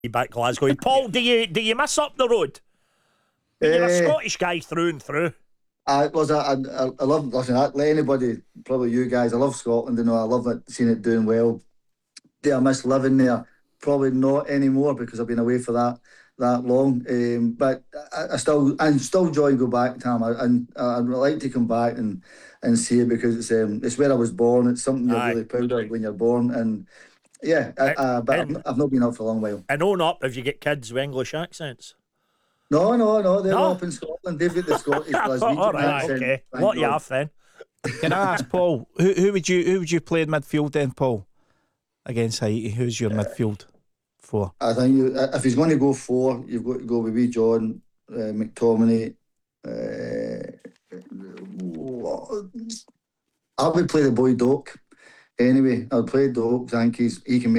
back Glasgow. Paul, do you miss up the road? You're a Scottish guy through and through. I love, listen, like anybody, probably you guys, I love Scotland, I love it, seeing it doing well. Do I miss living there? Probably not anymore, because I've been away for that long. But I still enjoy go back, Tam. I'd like to come back and see it, because it's where I was born. It's something you're really proud of when you're born. And yeah, but I've not been out for a long while. And own up if you get kids with English accents. No, they're up in Scotland. They've got the Scottish Glaswegian all right, accent. okay. What you have then? Can I ask Paul, who would you play in midfield then, Paul? Against Haiti, who's your midfield for? I think if he's going to go for, you've got to go with wee John, McTominay. I would play the boy Doak. Anyway, I'll play Doak. I think he can make